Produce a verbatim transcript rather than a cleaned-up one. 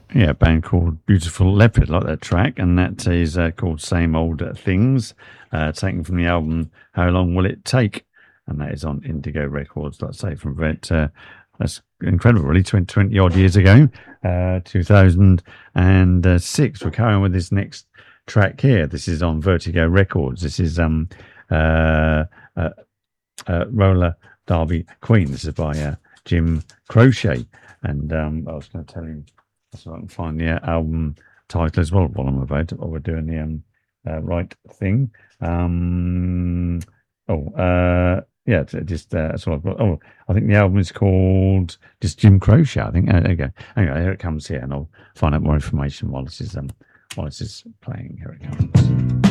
Yeah, a band called Beautiful Leopard, like that track, and that is uh, called Same Old Things, uh, taken from the album How Long Will It Take? And that is on Indigo Records, like I say, from about, uh, that's incredible, really, twenty, twenty odd years ago, uh, two thousand six. We're carrying with this next track here. This is on Vertigo Records. This is um, uh, uh, uh, Roller Derby Queen. This is by uh, Jim Crochet. And um, I was going to tell you, so I can find the uh, album title as well while I'm about it, while we're doing the um, uh, right thing. Um, oh, uh, yeah, t- just uh, that's what I've got. Oh, I think the album is called just Jim Croce. I think. Uh, there you go. Anyway, here it comes here, and I'll find out more information while this is um while this is playing. Here it comes.